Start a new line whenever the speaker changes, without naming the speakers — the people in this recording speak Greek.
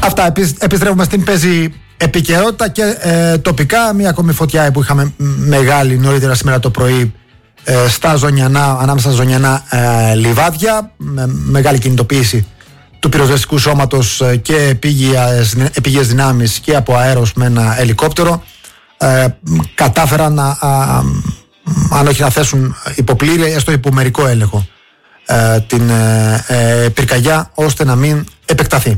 Αυτά, επιστρέφουμε στην παίζει επικαιρότητα και τοπικά. Μία ακόμη φωτιά που είχαμε μεγάλη νωρίτερα σήμερα το πρωί στα Ζωνιανά, ανάμεσα στα Ζωνιανά λιβάδια, με μεγάλη κινητοποίηση του πυροσβεστικού σώματος και επίγειες δυνάμεις και από αέρος με ένα ελικόπτερο. Κατάφεραν να, αν όχι να θέσουν υποπλήρη, έστω υπομερικό έλεγχο την πυρκαγιά, ώστε να μην επεκταθεί.